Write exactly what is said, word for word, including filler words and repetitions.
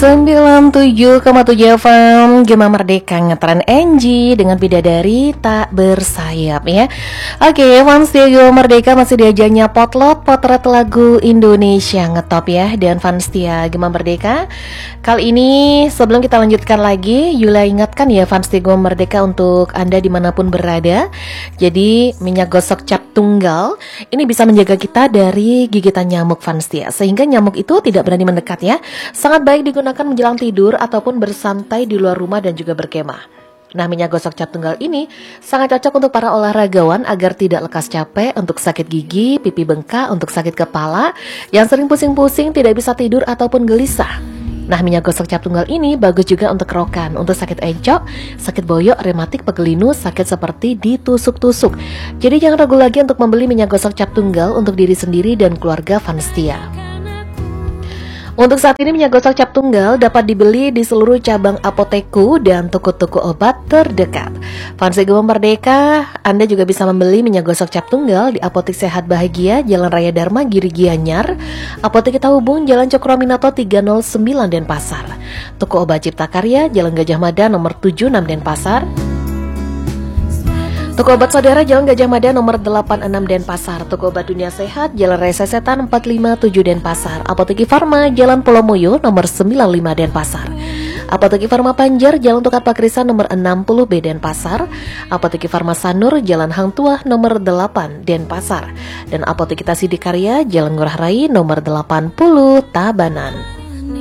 sembilan puluh tujuh koma tujuh F M Gema Merdeka ngetren Angie dengan bidadari tak bersayap ya. Oke, fans setia Gema Merdeka masih diajaknya potlot potret lagu Indonesia ngetop ya. Dan fans setia Gema Merdeka, kali ini sebelum kita lanjutkan lagi, Yula ingatkan ya fans setia Gema Merdeka untuk Anda dimanapun berada. Jadi minyak gosok cap tunggal ini bisa menjaga kita dari gigitan nyamuk fans setia, sehingga nyamuk itu tidak berani mendekat ya. Sangat baik digunakan menjelang tidur ataupun bersantai di luar rumah dan juga berkemah. Nah, minyak gosok cap tunggal ini sangat cocok untuk para olahragawan agar tidak lekas capek, untuk sakit gigi, pipi bengkak, untuk sakit kepala, yang sering pusing-pusing, tidak bisa tidur ataupun gelisah. Nah, minyak gosok cap tunggal ini bagus juga untuk kerokan, untuk sakit encok, sakit boyok, rematik, pegelinu, sakit seperti ditusuk-tusuk. Jadi jangan ragu lagi untuk membeli minyak gosok cap tunggal untuk diri sendiri dan keluarga fans setia. Untuk saat ini minyak gosok cap tunggal dapat dibeli di seluruh cabang apoteku dan toko-toko obat terdekat. Fans Gema Merdeka, Anda juga bisa membeli minyak gosok cap tunggal di Apotek Sehat Bahagia, Jalan Raya Dharma Giri Gianyar, Apotek Kita Hubung, Jalan Cokroaminoto tiga nol sembilan Denpasar, Toko Obat Cipta Karya, Jalan Gajah Mada nomor tujuh puluh enam Denpasar, Toko Obat Saudara Jalan Gajah Mada nomor delapan puluh enam Denpasar, Toko Obat Dunia Sehat Jalan Raya Sesetan empat lima tujuh Denpasar, Apotek Farma Jalan Polomoyo nomor sembilan puluh lima Denpasar, Apotek Farma Panjar Jalan Tukar Pakrisan nomor enam puluh B Denpasar, Apotek Farma Sanur Jalan Hang Tuah nomor delapan Denpasar, dan Apotek Kita Sidikarya Jalan Ngurah Rai nomor delapan puluh Tabanan.